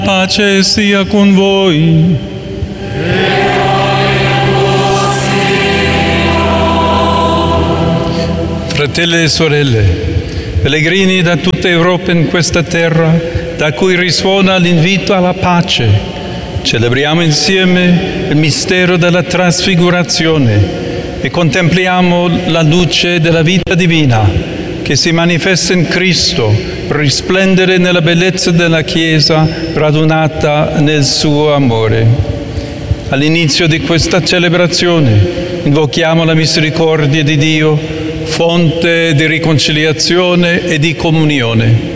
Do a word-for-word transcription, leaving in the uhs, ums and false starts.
Pace sia con voi. Fratelli e sorelle, pellegrini da tutta Europa in questa terra, da cui risuona l'invito alla pace, celebriamo insieme il mistero della trasfigurazione e contempliamo la luce della vita divina che si manifesta in Cristo per risplendere nella bellezza della Chiesa radunata nel suo amore. All'inizio di questa celebrazione invochiamo la misericordia di Dio, fonte di riconciliazione e di comunione.